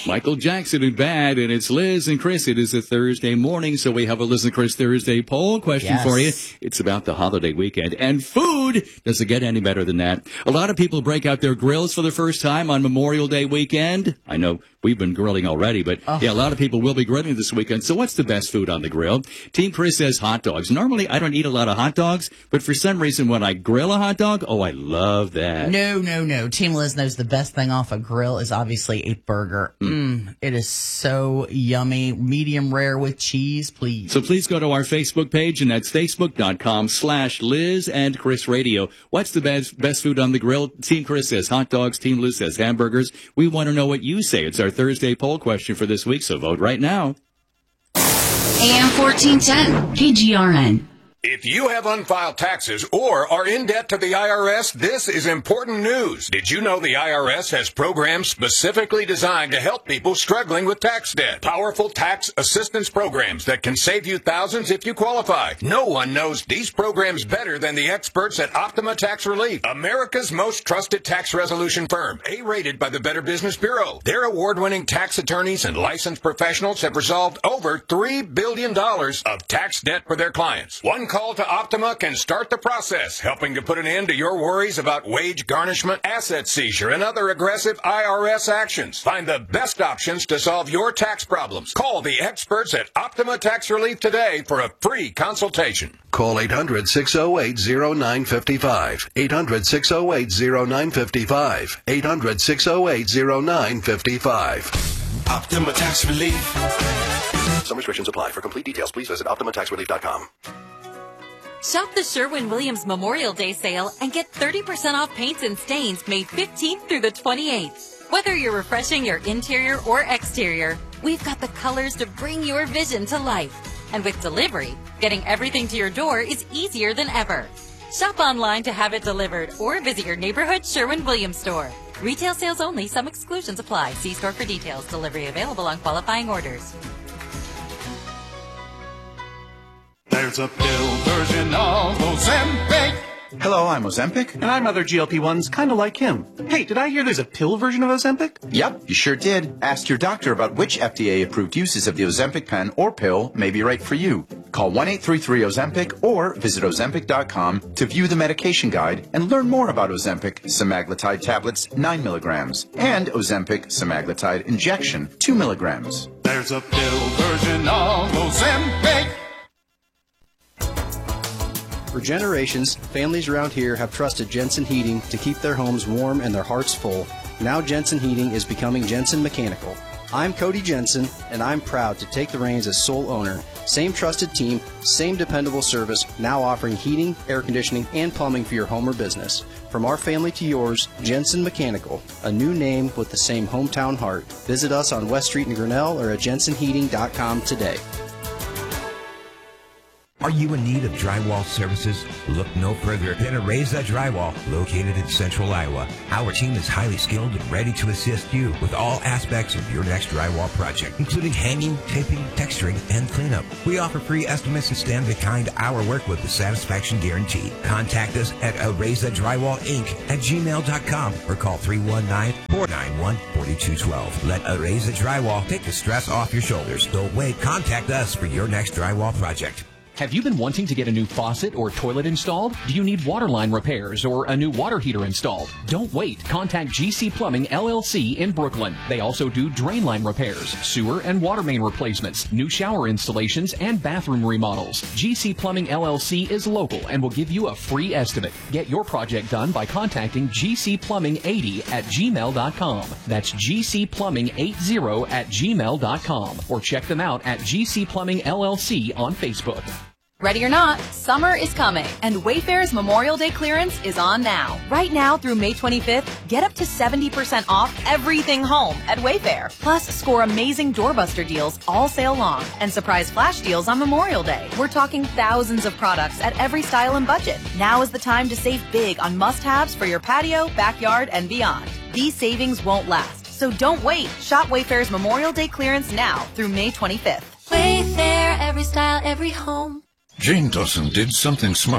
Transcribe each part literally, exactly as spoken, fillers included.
Michael Jackson and Bad, and it's Liz and Chris. It is a Thursday morning, so we have a Liz and Chris Thursday poll question yes. for you. It's about the holiday weekend and food. Does it get any better than that? A lot of people break out their grills for the first time on Memorial Day weekend. I know we've been grilling already, but oh. yeah, a lot of people will be grilling this weekend. So what's the best food on the grill? Team Chris says hot dogs. Normally, I don't eat a lot of hot dogs, but for some reason, when I grill a hot dog, oh, I love that. No, no, no. Team Liz knows the best thing off a grill is obviously a burger. Mm. Mm, it is so yummy. Medium rare with cheese, please. So please go to our Facebook page, and that's facebook.com slash Liz and Chris Radio. What's the best, best food on the grill? Team Chris says hot dogs. Team Liz says hamburgers. We want to know what you say. It's our Thursday poll question for this week, so vote right now. A M fourteen ten, K G R N. If you have unfiled taxes or are in debt to the I R S, this is important news. Did you know the I R S has programs specifically designed to help people struggling with tax debt? Powerful tax assistance programs that can save you thousands if you qualify. No one knows these programs better than the experts at Optima Tax Relief, America's most trusted tax resolution firm, A-rated by the Better Business Bureau. Their award-winning tax attorneys and licensed professionals have resolved over three billion dollars of tax debt for their clients. One call to Optima can start the process, helping to put an end to your worries about wage garnishment, asset seizure, and other aggressive I R S actions. Find the best options to solve your tax problems. Call the experts at Optima Tax Relief today for a free consultation. Call eight hundred, six oh eight, oh nine five five. eight hundred, six oh eight, oh nine five five. eight hundred, six oh eight, oh nine five five. Optima Tax Relief. Some restrictions apply. For complete details, please visit optima tax relief dot com. Shop the Sherwin-Williams Memorial Day sale and get thirty percent off paints and stains May fifteenth through the twenty-eighth. Whether you're refreshing your interior or exterior, we've got the colors to bring your vision to life. And with delivery, getting everything to your door is easier than ever. Shop online to have it delivered or visit your neighborhood Sherwin-Williams store. Retail sales only. Some exclusions apply. See store for details. Delivery available on qualifying orders. There's a pill version of Ozempic. Hello, I'm Ozempic. And I'm other G L P ones kind of like him. Hey, did I hear there's a pill version of Ozempic? Yep, you sure did. Ask your doctor about which F D A-approved uses of the Ozempic pen or pill may be right for you. Call one eight three three Ozempic or visit Ozempic dot com to view the medication guide and learn more about Ozempic semaglutide tablets nine milligrams and Ozempic semaglutide injection two milligrams. There's a pill version of Ozempic. For generations, families around here have trusted Jensen Heating to keep their homes warm and their hearts full. Now Jensen Heating is becoming Jensen Mechanical. I'm Cody Jensen, and I'm proud to take the reins as sole owner. Same trusted team, same dependable service, now offering heating, air conditioning, and plumbing for your home or business. From our family to yours, Jensen Mechanical, a new name with the same hometown heart. Visit us on West Street in Grinnell or at jensen heating dot com today. Are you in need of drywall services? Look no further than Areza Drywall, located in central Iowa. Our team is highly skilled and ready to assist you with all aspects of your next drywall project, including hanging, taping, texturing, and cleanup. We offer free estimates and stand behind our work with the satisfaction guarantee. Contact us at Areza Drywall Inc at gmail dot com or call three one nine, four nine one, four two one two. Let Areza Drywall take the stress off your shoulders. Don't wait. Contact us for your next drywall project. Have you been wanting to get a new faucet or toilet installed? Do you need water line repairs or a new water heater installed? Don't wait. Contact G C Plumbing L L C in Brooklyn. They also do drain line repairs, sewer and water main replacements, new shower installations, and bathroom remodels. G C Plumbing L L C is local and will give you a free estimate. Get your project done by contacting G C Plumbing eighty at gmail dot com. That's G C Plumbing eighty at gmail dot com. Or check them out at G C Plumbing L L C on Facebook. Ready or not, summer is coming, and Wayfair's Memorial Day clearance is on now. Right now through May twenty-fifth, get up to seventy percent off everything home at Wayfair. Plus, score amazing doorbuster deals all sale long and surprise flash deals on Memorial Day. We're talking thousands of products at every style and budget. Now is the time to save big on must-haves for your patio, backyard, and beyond. These savings won't last, so don't wait. Shop Wayfair's Memorial Day clearance now through May twenty-fifth. Wayfair, every style, every home. Jane Dawson did something smart.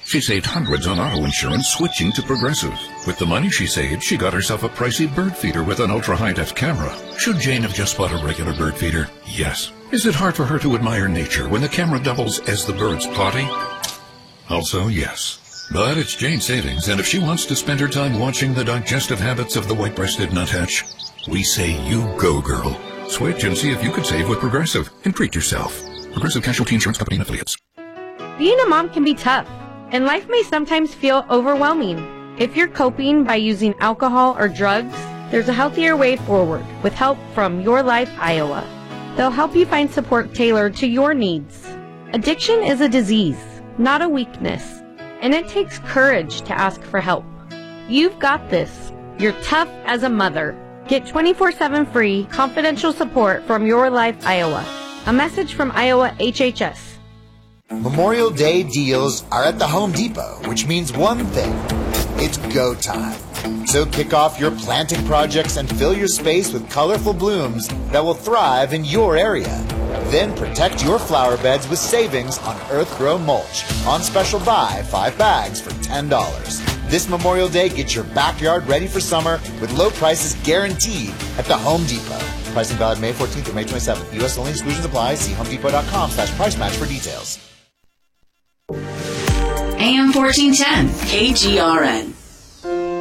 She saved hundreds on auto insurance switching to Progressive. With the money she saved, she got herself a pricey bird feeder with an ultra-high-def camera. Should Jane have just bought a regular bird feeder? Yes. Is it hard for her to admire nature when the camera doubles as the bird's potty? Also, yes. But it's Jane's savings, and if she wants to spend her time watching the digestive habits of the white-breasted nuthatch, we say you go, girl. Switch and see if you could save with Progressive and treat yourself. Progressive Casualty Insurance Company and Affiliates. Being a mom can be tough, and life may sometimes feel overwhelming. If you're coping by using alcohol or drugs, there's a healthier way forward with help from Your Life Iowa. They'll help you find support tailored to your needs. Addiction is a disease, not a weakness, and it takes courage to ask for help. You've got this. You're tough as a mother. Get twenty-four seven free confidential support from Your Life Iowa. A message from Iowa H H S. Memorial Day deals are at the Home Depot, which means one thing. It's go time. So kick off your planting projects and fill your space with colorful blooms that will thrive in your area. Then protect your flower beds with savings on Earthgrow mulch. On special buy, five bags for ten dollars. This Memorial Day, get your backyard ready for summer with low prices guaranteed at the Home Depot. Pricing valid May fourteenth through May twenty-seventh. U S only, exclusions apply. See homedepot.com slash price match for details. A M fourteen ten, K G R N.